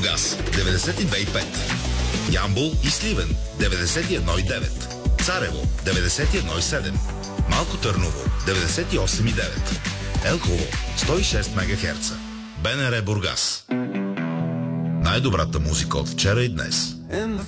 Бургас 92,5, Ямбол и Сливен 91,9, Царево 91,7, Малко Търново 98,9, Елхово 106 МГц. БНР Бургас. Най-добрата музика от вчера и днес.